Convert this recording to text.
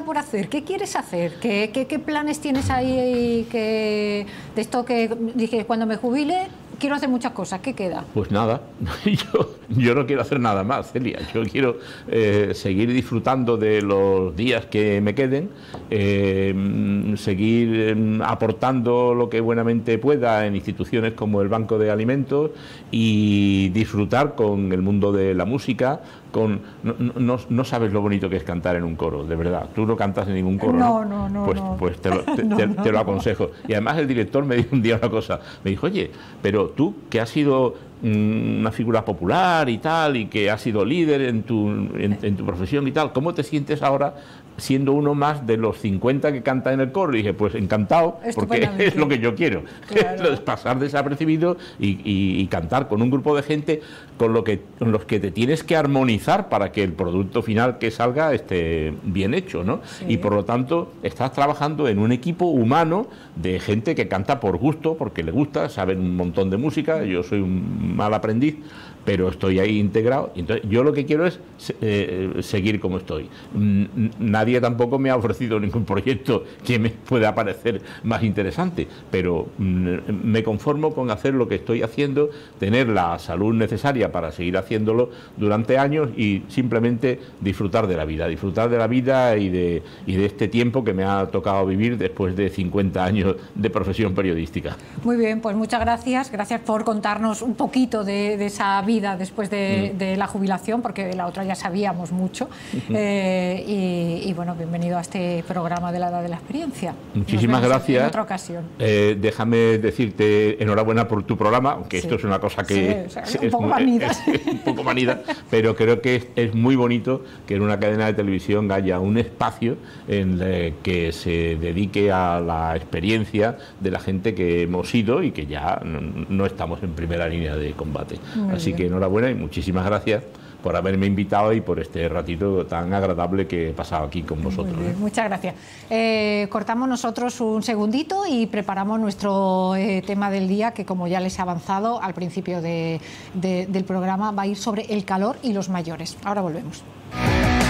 por hacer? ¿Qué quieres hacer? ¿Qué planes tienes ahí? De esto que dije, cuando me jubile, quiero hacer muchas cosas. ¿Qué queda? Pues nada, yo no quiero hacer nada más, Celia. Yo quiero seguir disfrutando de los días que me queden, seguir aportando lo que buenamente pueda en instituciones como el Banco de Alimentos y disfrutar con el mundo de la música. No sabes lo bonito que es cantar en un coro, de verdad. Tú no cantas en ningún coro, ¿no? Pues te lo aconsejo. Y además el director me dijo un día una cosa, me dijo, oye, pero tú que has sido una figura popular y tal, y que has sido líder en tu profesión y tal, ¿cómo te sientes ahora siendo uno más de los 50 que cantan en el coro? Y dije, pues encantado, porque es lo que yo quiero, claro. Es pasar desapercibido y cantar con un grupo de gente con los que te tienes que armonizar para que el producto final que salga esté bien hecho, ¿no? Sí. Y por lo tanto estás trabajando en un equipo humano de gente que canta por gusto, porque le gusta, saben un montón de música. Yo soy un mal aprendiz, pero estoy ahí integrado. Entonces yo lo que quiero es seguir como estoy. Nadie tampoco me ha ofrecido ningún proyecto que me pueda parecer más interesante, pero me conformo con hacer lo que estoy haciendo, tener la salud necesaria para seguir haciéndolo durante años y simplemente disfrutar de la vida y de este tiempo que me ha tocado vivir después de 50 años de profesión periodística. Muy bien, pues muchas gracias por contarnos un poquito de esa vida después de la jubilación, porque de la otra ya sabíamos mucho. Y bueno, bienvenido a este programa de la Edad de la Experiencia. Muchísimas gracias. En otra ocasión. Déjame decirte enhorabuena por tu programa, aunque esto es una cosa que es un poco manida, pero creo que es muy bonito que en una cadena de televisión haya un espacio en el que se dedique a la experiencia de la gente que hemos sido y que ya no estamos en primera línea de combate. Así que enhorabuena y muchísimas gracias por haberme invitado y por este ratito tan agradable que he pasado aquí con vosotros. Muchas gracias. Cortamos nosotros un segundito y preparamos nuestro tema del día, que como ya les he avanzado al principio del programa, va a ir sobre el calor y los mayores. Ahora volvemos.